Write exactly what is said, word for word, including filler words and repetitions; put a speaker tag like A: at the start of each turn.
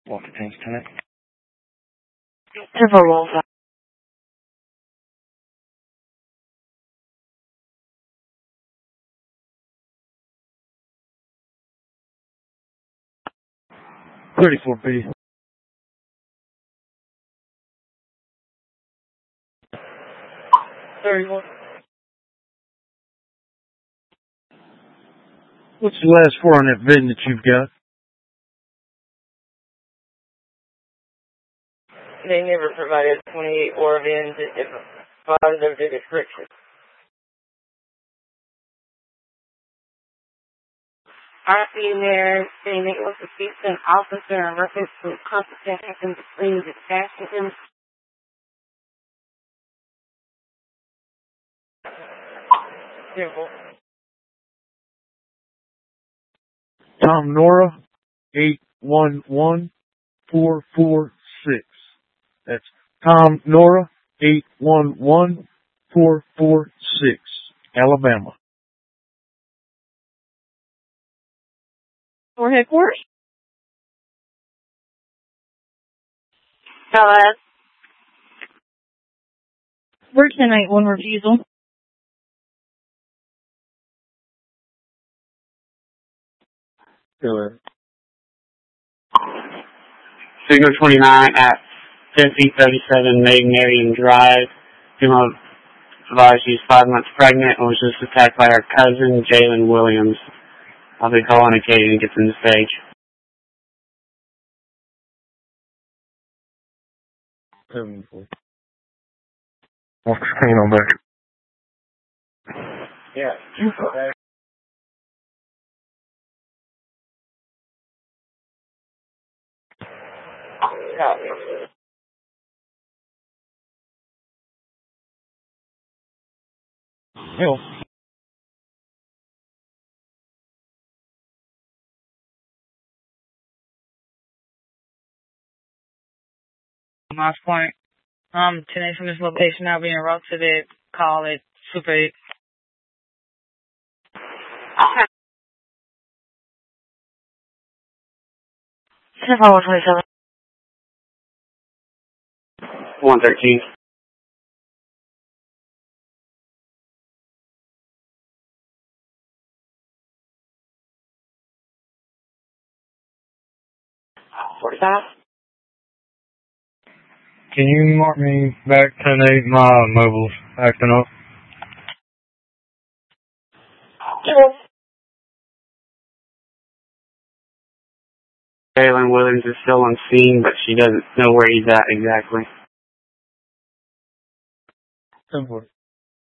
A: Walker James Tenant.
B: Silver Wolf.
A: thirty-four B.
B: thirty-one.
A: What's the last four on that V I N that you've got?
B: They never provided twenty-eight or V I Ns if positive to description. I see there saying it was a assistant officer in reference to competence and between the Washington.
A: Tom Nora, eight one one four four six. That's Tom Nora, eight one one four four six, Alabama.
B: For headquarters. Hello. We're ten eight one refusal.
A: Hello.
C: Signal twenty-nine at fifty thirty-seven Marion Drive. Female advised she's five months pregnant and was just attacked by her cousin, Jalen Williams. I'll be calling a Katie and get them to stage.
A: Seven four. What's the screen on there?
C: Yeah. Okay.
A: Hill.
B: Moss Point. Um, ten eight from this location now being routed to the call at Super eight. Seven one twenty seven.
C: one thirteen. forty-five.
A: Can you mark me back ten eight? My mobile's acting up.
C: Jalen Williams is still on scene, but she doesn't know where he's at exactly.
A: Ten four.